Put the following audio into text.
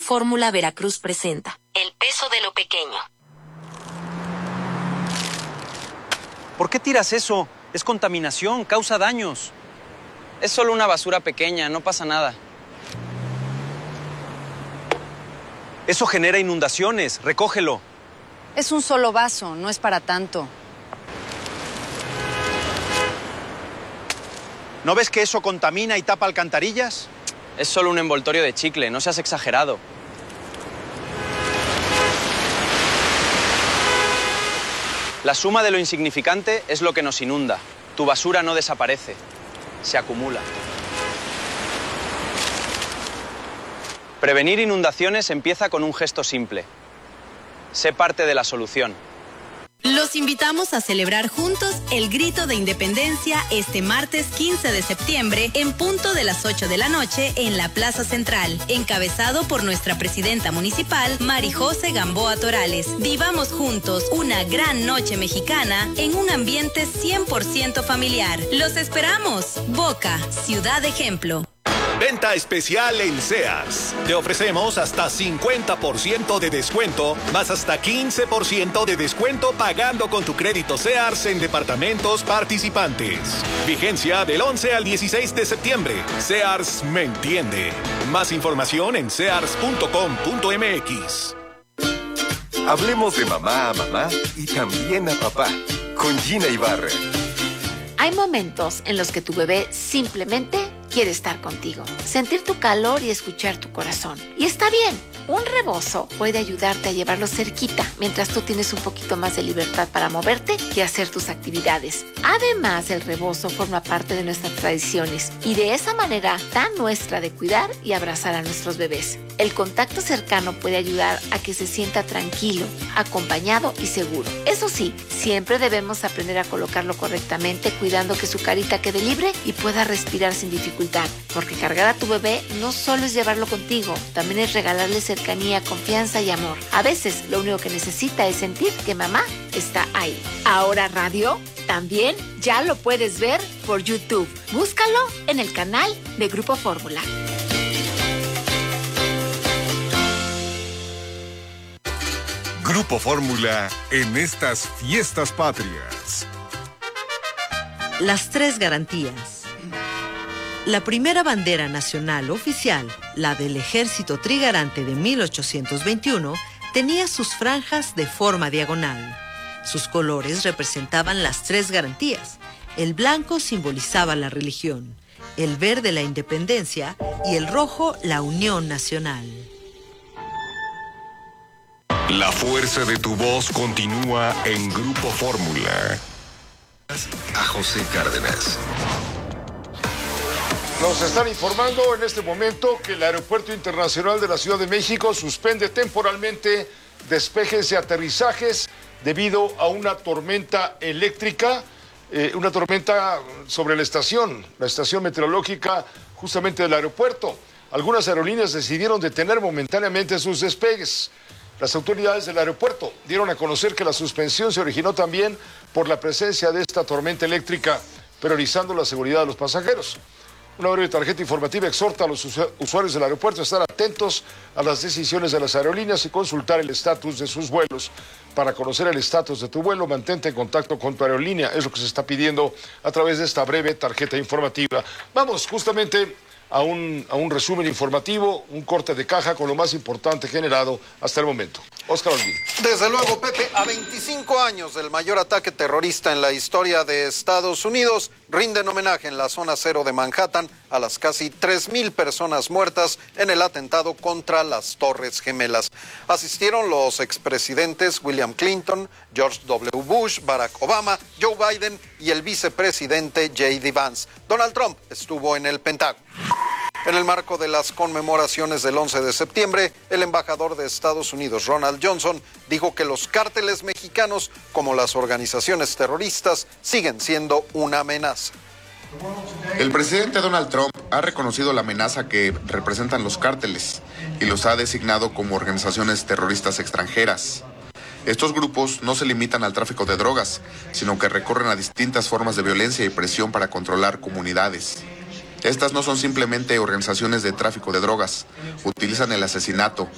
Fórmula Veracruz presenta El peso de lo pequeño. ¿Por qué tiras eso? Es contaminación, causa daños. Es solo una basura pequeña, no pasa nada. Eso genera inundaciones, recógelo. Es un solo vaso, no es para tanto. ¿No ves que eso contamina y tapa alcantarillas? Es solo un envoltorio de chicle, no seas exagerado. La suma de lo insignificante es lo que nos inunda. Tu basura no desaparece, se acumula. Prevenir inundaciones empieza con un gesto simple. Sé parte de la solución. Los invitamos a celebrar juntos el Grito de Independencia este martes 15 de septiembre en punto de las 8 de la noche en la Plaza Central, encabezado por nuestra presidenta municipal, Marijose Gamboa Torales. Vivamos juntos una gran noche mexicana en un ambiente 100% familiar. ¡Los esperamos! Boca, ciudad ejemplo. Venta especial en Sears. Te ofrecemos hasta 50% de descuento, más hasta 15% de descuento pagando con tu crédito Sears en departamentos participantes. Vigencia del 11 al 16 de septiembre. Sears me entiende. Más información en sears.com.mx. Hablemos de mamá a mamá y también a papá, con Gina Ibarra. Hay momentos en los que tu bebé simplemente quiere estar contigo, sentir tu calor y escuchar tu corazón. Y está bien, un rebozo puede ayudarte a llevarlo cerquita mientras tú tienes un poquito más de libertad para moverte y hacer tus actividades. Además, el rebozo forma parte de nuestras tradiciones y de esa manera tan nuestra de cuidar y abrazar a nuestros bebés. El contacto cercano puede ayudar a que se sienta tranquilo, acompañado y seguro. Eso sí, siempre debemos aprender a colocarlo correctamente, cuidando que su carita quede libre y pueda respirar sin dificultad. Porque cargar a tu bebé no solo es llevarlo contigo, también es regalarle cercanía, confianza y amor. A veces lo único que necesita es sentir que mamá está ahí. Ahora radio también ya lo puedes ver por YouTube. Búscalo en el canal de Grupo Fórmula. Grupo Fórmula en estas fiestas patrias. Las tres garantías. La primera bandera nacional oficial, la del Ejército Trigarante de 1821, tenía sus franjas de forma diagonal. Sus colores representaban las tres garantías. El blanco simbolizaba la religión, el verde la independencia y el rojo la unión nacional. La fuerza de tu voz continúa en Grupo Fórmula. A José Cárdenas. Nos están informando en este momento que el Aeropuerto Internacional de la Ciudad de México suspende temporalmente despejes y aterrizajes debido a una tormenta eléctrica, una tormenta sobre la estación meteorológica justamente del aeropuerto. Algunas aerolíneas decidieron detener momentáneamente sus despegues. Las autoridades del aeropuerto dieron a conocer que la suspensión se originó también por la presencia de esta tormenta eléctrica, priorizando la seguridad de los pasajeros. Una breve tarjeta informativa exhorta a los usuarios del aeropuerto a estar atentos a las decisiones de las aerolíneas y consultar el estatus de sus vuelos. Para conocer el estatus de tu vuelo, mantente en contacto con tu aerolínea. Es lo que se está pidiendo a través de esta breve tarjeta informativa. Vamos justamente a un resumen informativo, un corte de caja con lo más importante generado hasta el momento. Óscar Olguín. Desde luego, Pepe, a 25 años del mayor ataque terrorista en la historia de Estados Unidos, rinden homenaje en la zona cero de Manhattan a las casi 3,000 personas muertas en el atentado contra las Torres Gemelas. Asistieron los expresidentes William Clinton, George W. Bush, Barack Obama, Joe Biden y el vicepresidente J.D. Vance. Donald Trump estuvo en el Pentágono. En el marco de las conmemoraciones del 11 de septiembre, el embajador de Estados Unidos, Ronald Johnson, dijo que los cárteles mexicanos, como las organizaciones terroristas, siguen siendo una amenaza. El presidente Donald Trump ha reconocido la amenaza que representan los cárteles y los ha designado como organizaciones terroristas extranjeras. Estos grupos no se limitan al tráfico de drogas, sino que recurren a distintas formas de violencia y presión para controlar comunidades. Estas no son simplemente organizaciones de tráfico de drogas, utilizan el asesinato,